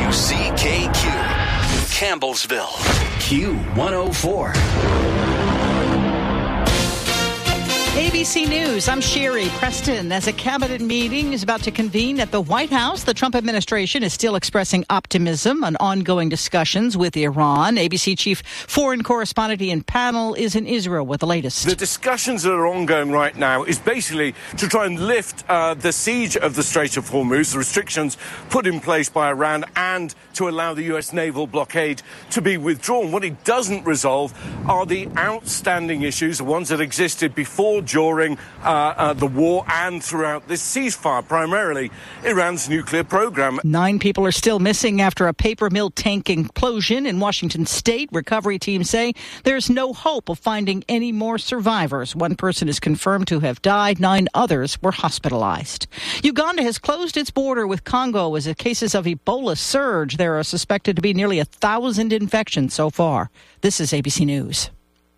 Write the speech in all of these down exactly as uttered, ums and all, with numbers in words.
W C K Q, Campbellsville, Q one oh four. A B C News, I'm Sherry Preston. As a cabinet meeting is about to convene at the White House, the Trump administration is still expressing optimism on ongoing discussions with Iran. A B C chief foreign correspondent Ian Pannell is in Israel with the latest. The discussions that are ongoing right now is basically to try and lift uh, the siege of the Strait of Hormuz, the restrictions put in place by Iran, and to allow the U S naval blockade to be withdrawn. What it doesn't resolve are the outstanding issues, the ones that existed before, during uh, uh, the war and throughout this ceasefire, primarily Iran's nuclear program. Nine people are still missing after a paper mill tank implosion in Washington state. Recovery teams say there's no hope of finding any more survivors. One person is confirmed to have died. Nine others were hospitalized. Uganda has closed its border with Congo as the cases of Ebola surge. There are suspected to be nearly a thousand infections so far. This is A B C News.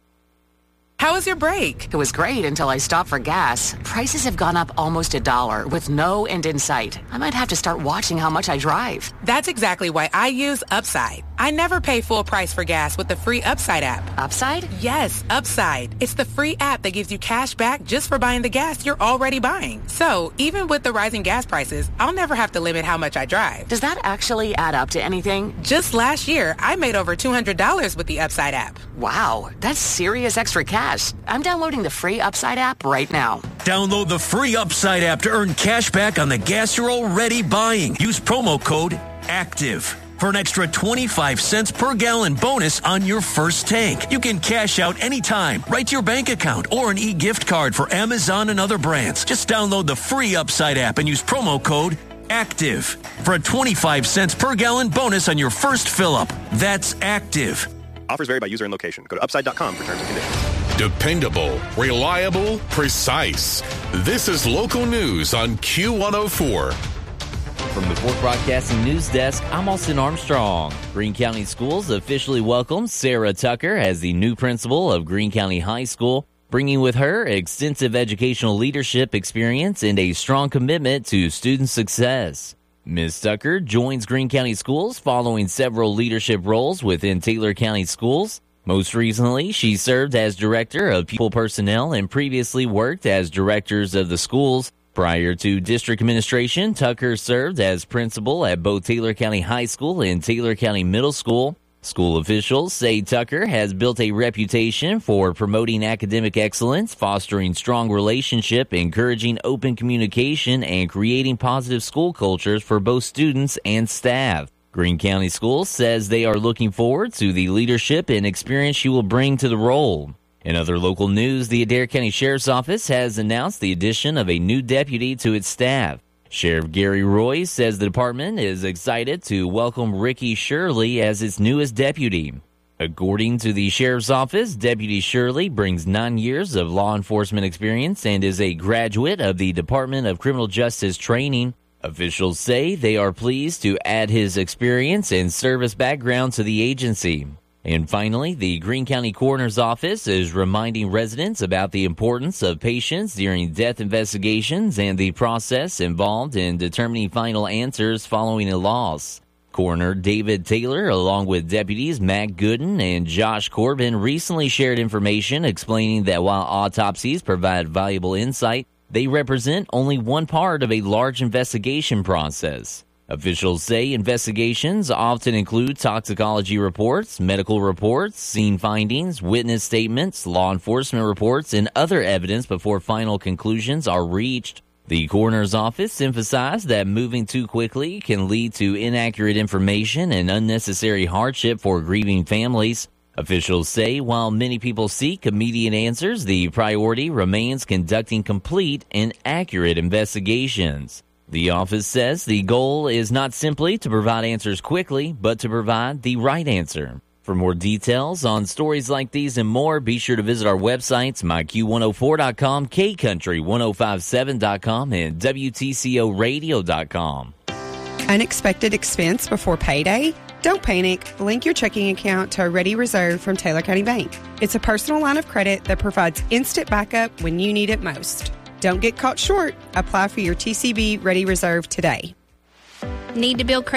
How was your break? It was great until I stopped for gas. Prices have gone up almost a dollar with no end in sight. I might have to start watching how much I drive. That's exactly why I use Upside. I never pay full price for gas with the free Upside app. Upside? Yes, Upside. It's the free app that gives you cash back just for buying the gas you're already buying. So even with the rising gas prices, I'll never have to limit how much I drive. Does that actually add up to anything? Just last year, I made over two hundred dollars with the Upside app. Wow, that's serious extra cash. I'm downloading the free Upside app right now. Download the free Upside app to earn cash back on the gas you're already buying. Use promo code ACTIVE for an extra twenty-five cents per gallon bonus on your first tank. You can cash out anytime, right to your bank account, or an e-gift card for Amazon and other brands. Just download the free Upside app and use promo code ACTIVE for a twenty-five cents per gallon bonus on your first fill-up. That's ACTIVE. Offers vary by user and location. Go to upside dot com for terms and conditions. Dependable, reliable, precise. This is local news on Q one oh four. From the Fourth Broadcasting News Desk, I'm Austin Armstrong. Greene County Schools officially welcomed Sarah Tucker as the new principal of Greene County High School, bringing with her extensive educational leadership experience and a strong commitment to student success. Miz Tucker joins Greene County Schools following several leadership roles within Taylor County Schools. Most recently, she served as Director of People Personnel and previously worked as Directors of the Schools. Prior to district administration, Tucker served as principal at both Taylor County High School and Taylor County Middle School. School officials say Tucker has built a reputation for promoting academic excellence, fostering strong relationship, encouraging open communication, and creating positive school cultures for both students and staff. Greene County Schools says they are looking forward to the leadership and experience she will bring to the role. In other local news, the Adair County Sheriff's Office has announced the addition of a new deputy to its staff. Sheriff Gary Roy says the department is excited to welcome Ricky Shirley as its newest deputy. According to the Sheriff's Office, Deputy Shirley brings nine years of law enforcement experience and is a graduate of the Department of Criminal Justice Training. Officials say they are pleased to add his experience and service background to the agency. And finally, the Greene County Coroner's Office is reminding residents about the importance of patience during death investigations and the process involved in determining final answers following a loss. Coroner David Taylor, along with deputies Matt Gooden and Josh Corbin, recently shared information explaining that while autopsies provide valuable insight, they represent only one part of a large investigation process. Officials say investigations often include toxicology reports, medical reports, scene findings, witness statements, law enforcement reports, and other evidence before final conclusions are reached. The coroner's office emphasized that moving too quickly can lead to inaccurate information and unnecessary hardship for grieving families. Officials say while many people seek immediate answers, the priority remains conducting complete and accurate investigations. The office says the goal is not simply to provide answers quickly, but to provide the right answer. For more details on stories like these and more, be sure to visit our websites, my q one oh four dot com, k country ten fifty-seven dot com, and w t c o radio dot com. Unexpected expense before payday? Don't panic. Link your checking account to a Ready Reserve from Taylor County Bank. It's a personal line of credit that provides instant backup when you need it most. Don't get caught short. Apply for your T C B Ready Reserve today. Need to build credit?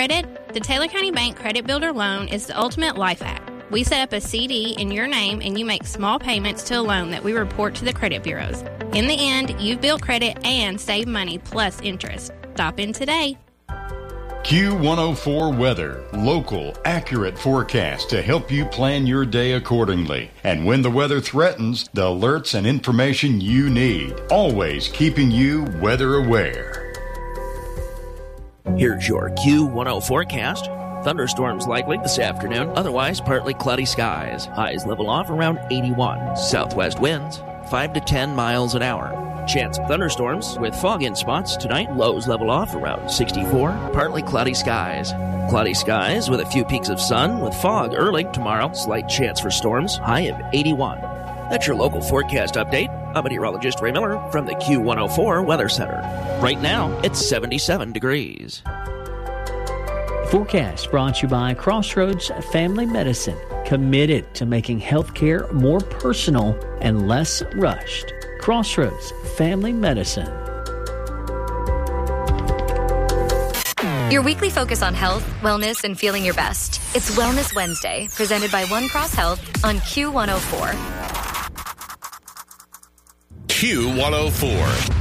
The Taylor County Bank Credit Builder Loan is the ultimate life app. We set up a C D in your name and you make small payments to a loan that we report to the credit bureaus. In the end, you've built credit and saved money plus interest. Stop in today. Q one oh four Weather. Local, accurate forecast to help you plan your day accordingly. And when the weather threatens, the alerts and information you need. Always keeping you weather aware. Here's your Q one oh forecast. Thunderstorms likely this afternoon. Otherwise, partly cloudy skies. Highs level off around eighty-one. Southwest winds, five to ten miles an hour. Chance of thunderstorms with fog in spots tonight. Lows level off around sixty-four. Partly cloudy skies. Cloudy skies with a few peaks of sun with fog early tomorrow. Slight chance for storms. High of eighty-one. That's your local forecast update. I'm meteorologist Ray Miller from the Q one oh four Weather Center. Right now, it's seventy-seven degrees. Forecast brought to you by Crossroads Family Medicine, committed to making healthcare more personal and less rushed. Crossroads Family Medicine. Your weekly focus on health, wellness, and feeling your best. It's Wellness Wednesday, presented by One Cross Health on Q one oh four. Q one oh four.